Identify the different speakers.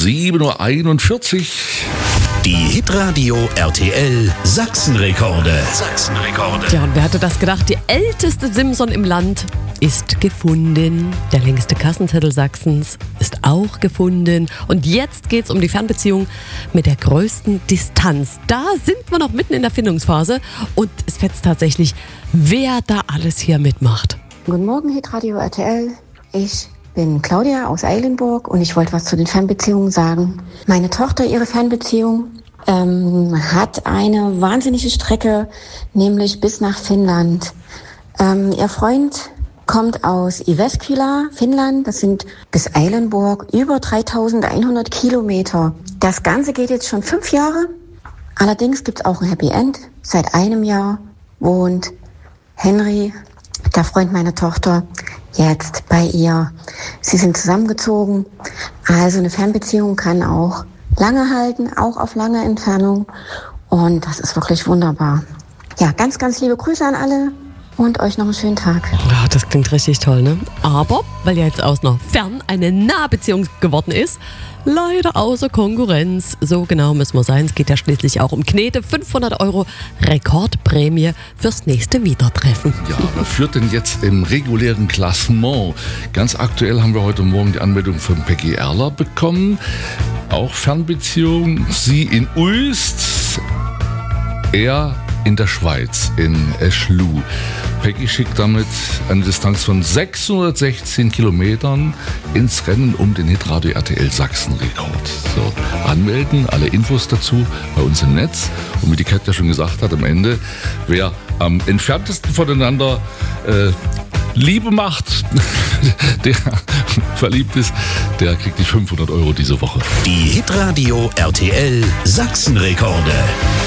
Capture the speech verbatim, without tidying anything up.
Speaker 1: sieben Uhr einundvierzig.
Speaker 2: Die Hitradio R T L Sachsenrekorde. Sachsenrekorde.
Speaker 3: Ja, und wer hätte das gedacht? Die älteste Simson im Land ist gefunden. Der längste Kassenzettel Sachsens ist auch gefunden. Und jetzt geht's um die Fernbeziehung mit der größten Distanz. Da sind wir noch mitten in der Findungsphase und es fetzt tatsächlich, wer da alles hier mitmacht.
Speaker 4: Guten Morgen, Hitradio R T L. Ich bin Claudia aus Eilenburg und ich wollte was zu den Fernbeziehungen sagen. Meine Tochter, ihre Fernbeziehung, ähm, hat eine wahnsinnige Strecke, nämlich bis nach Finnland. Ähm, ihr Freund kommt aus Jyväskylä, Finnland. Das sind bis Eilenburg über dreitausendeinhundert Kilometer. Das Ganze geht jetzt schon fünf Jahre. Allerdings gibt es auch ein Happy End. Seit einem Jahr wohnt Henry, der Freund meiner Tochter, jetzt bei ihr. Sie sind zusammengezogen. Also eine Fernbeziehung kann auch lange halten, auch auf lange Entfernung. Und das ist wirklich wunderbar. Ja, ganz, ganz liebe Grüße an alle und euch noch einen schönen Tag.
Speaker 3: Ja, das klingt richtig toll, ne? Aber, weil ja jetzt aus einer Fern- eine Nahbeziehung geworden ist, leider außer Konkurrenz. So genau müssen wir sein. Es geht ja schließlich auch um Knete. fünfhundert Euro Rekordprämie fürs nächste Wiedertreffen.
Speaker 1: Ja, wer führt denn jetzt im regulären Klassement? Ganz aktuell haben wir heute Morgen die Anmeldung von Peggy Erler bekommen. Auch Fernbeziehung. Sie in Uist, er in der Schweiz, in Eschlu. Peggy schickt damit eine Distanz von sechshundertsechzehn Kilometern ins Rennen um den Hitradio R T L Sachsen-Rekord. So, anmelden, alle Infos dazu bei uns im Netz. Und wie die Kat ja schon gesagt hat, am Ende, wer am entferntesten voneinander äh, Liebe macht, der verliebt ist, der kriegt die fünfhundert Euro diese Woche.
Speaker 2: Die Hitradio R T L Sachsenrekorde.